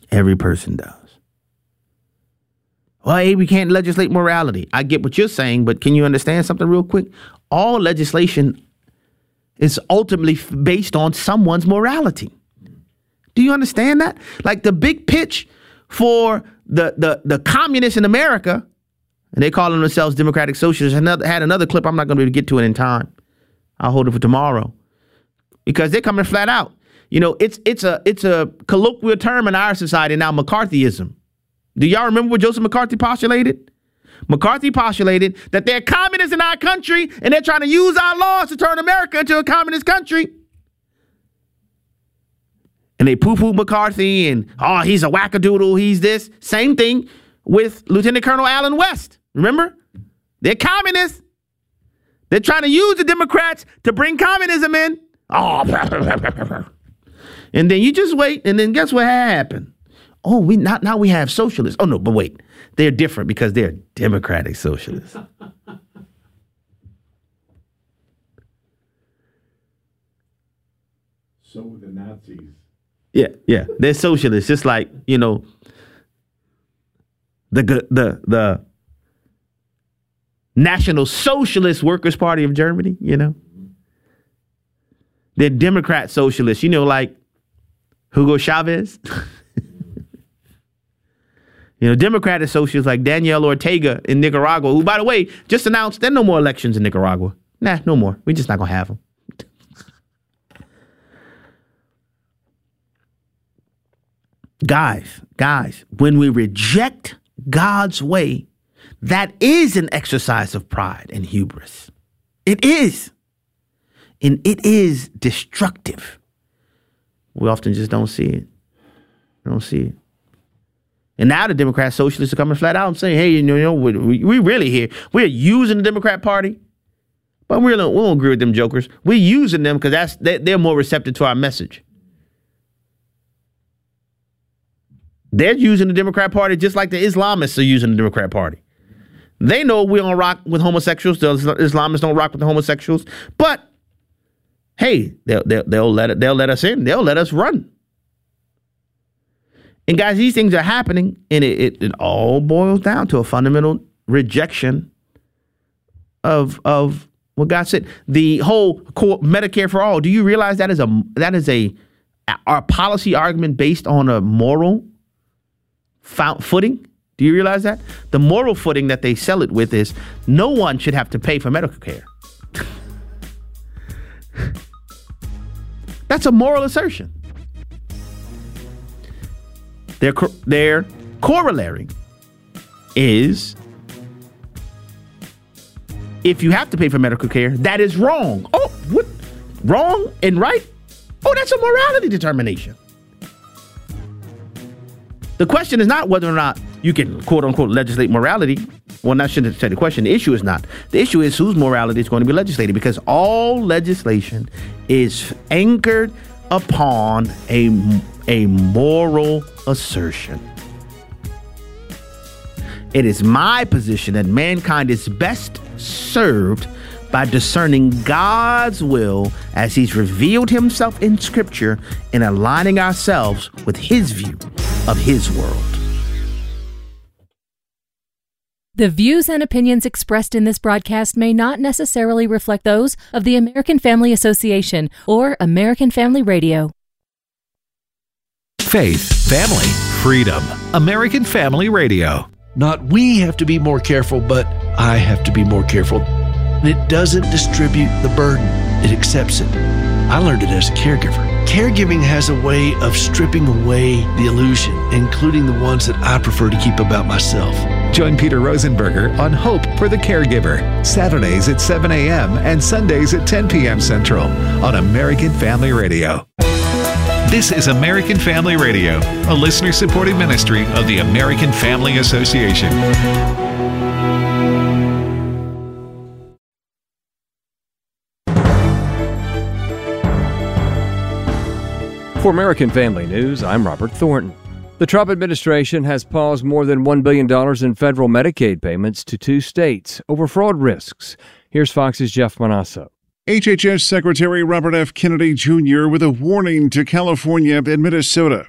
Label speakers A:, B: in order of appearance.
A: Every person does. Well, hey, we can't legislate morality. I get what you're saying, but can you understand something real quick? All legislation is ultimately based on someone's morality. Do you understand that? Like the big pitch for the communists in America, and they call themselves democratic socialists, had another clip. I'm not going to be able to get to it in time. I'll hold it for tomorrow because they're coming flat out. You know, it's a colloquial term in our society now, McCarthyism. Do y'all remember what Joseph McCarthy postulated? McCarthy postulated that they're communists in our country and they're trying to use our laws to turn America into a communist country. And they poo-poo McCarthy and, oh, he's a wackadoodle, he's this. Same thing with Lieutenant Colonel Allen West. Remember? They're communists. They're trying to use the Democrats to bring communism in. Oh, and then you just wait, and then guess what happened? Oh, now we have socialists. Oh, no, but wait. They're different because they're democratic socialists.
B: So were the Nazis.
A: Yeah. They're socialists, just like, you know, the National Socialist Workers' Party of Germany, you know. They're Democrat socialists, you know, like Hugo Chavez. You know, Democratic socialists like Daniel Ortega in Nicaragua, who, by the way, just announced there are no more elections in Nicaragua. Nah, no more. We're just not going to have them. Guys, when we reject God's way, that is an exercise of pride and hubris. It is. And it is destructive. We often just don't see it. Don't see it. And now the Democrat socialists are coming flat out and saying, hey, you know, we really here. We're using the Democrat Party, but we don't agree with them jokers. We're using them because they're more receptive to our message. They're using the Democrat Party just like the Islamists are using the Democrat Party. They know we don't rock with homosexuals. The Islamists don't rock with the homosexuals. But hey, they'll let us in. They'll let us run. And guys, these things are happening, and it all boils down to a fundamental rejection of what God said. The whole Medicare for all. Do you realize that is our policy argument based on a moral footing? Do you realize that? The moral footing that they sell it with is no one should have to pay for medical care. That's a moral assertion. Their corollary is if you have to pay for medical care, that is wrong. Oh, what? Wrong and right? Oh, that's a morality determination. The question is not whether or not you can, quote unquote, legislate morality. Well, I shouldn't say the question. The issue is not. The issue is whose morality is going to be legislated, because all legislation is anchored upon a moral assertion. It is my position that mankind is best served by discerning God's will as he's revealed himself in Scripture and aligning ourselves with his view of his world.
C: The views and opinions expressed in this broadcast may not necessarily reflect those of the American Family Association or American Family Radio.
D: Faith, family, freedom. American Family Radio.
E: Not we have to be more careful, but I have to be more careful. It doesn't distribute the burden. It accepts it. I learned it as a caregiver. Caregiving has a way of stripping away the illusion, including the ones that I prefer to keep about myself.
D: Join Peter Rosenberger on Hope for the Caregiver, Saturdays at 7 a.m. and Sundays at 10 p.m. Central on American Family Radio. This is American Family Radio, a listener-supported ministry of the American Family Association.
F: For American Family News, I'm Robert Thornton. The Trump administration has paused more than $1 billion in federal Medicaid payments to 2 states over fraud risks. Here's Fox's Jeff Manasso.
G: HHS Secretary Robert F. Kennedy Jr. with a warning to California and Minnesota.